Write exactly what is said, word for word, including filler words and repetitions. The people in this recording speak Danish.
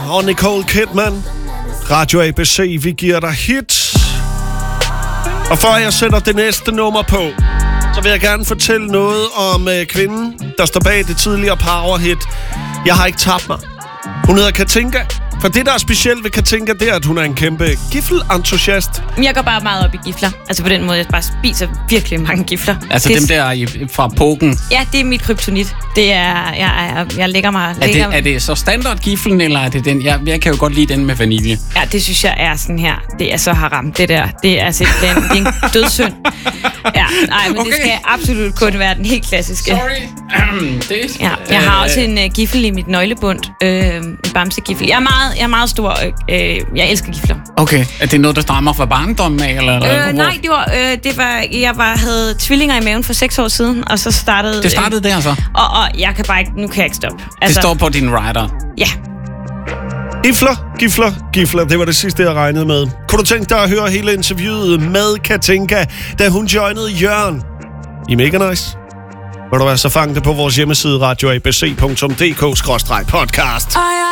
og Nicole Kidman. Radio A B C, vi giver dig hit. Og før jeg sætter det næste nummer på, så vil jeg gerne fortælle noget om øh, kvinden, der står bag det tidligere powerhit Jeg har ikke tabt mig. Hun hedder Katinka. For det, der er specielt ved Katinka, det er, at hun er en kæmpe giftelentusiast. Jeg går bare meget op i gifler. Altså på den måde, jeg bare spiser virkelig mange gifler. Altså det dem der i, fra poken? Ja, det er mit kryptonit. Det er, jeg, jeg, jeg lægger mig... Er lægger det, er det så standardgiflen, eller er det den? Jeg, jeg kan jo godt lide den med vanilje. Ja, det synes jeg er sådan her. Det er så haram, det der. Det er simpelthen det er en dødssynd. Ja, nej, men okay. Det skal absolut kun være den helt klassiske. Sorry. det, ja, jeg har også en uh, giffel i mit nøglebund. Øh, en bamsegiffel. Jeg er meget, jeg er meget stor. Øh, jeg elsker gifler. Okay. Er det noget, der stammer fra barndommen af? Eller, eller øh, nej, det var, øh, det var, jeg var, havde tvillinger i maven for seks år siden, og så startede... Det startede øh, der så? Og, og jeg kan bare ikke... Nu kan jeg ikke stoppe. Altså, det står på din rider? Ja. Gifler, gifler, gifler. Det var det sidste, jeg regnede med. Kunne du tænke dig at høre hele interviewet med Katinka, da hun joinede Jørgen i Mega Nice? Vil du være så fange det på vores hjemmeside radio a b c punktum d k skråstreg podcast.